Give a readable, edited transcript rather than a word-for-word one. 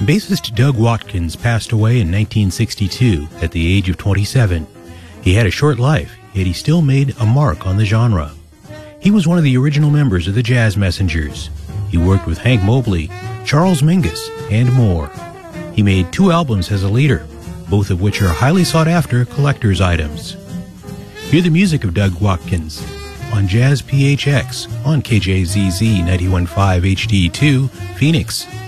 Bassist Doug Watkins passed away in 1962 at the age of 27. He had a short life, yet he still made a mark on the genre. He was one of the original members of the Jazz Messengers. He worked with Hank Mobley, Charles Mingus, and more. He made 2 albums as a leader, both of which are highly sought-after collector's items. Hear the music of Doug Watkins on Jazz PHX on KJZZ 91.5 HD2, Phoenix.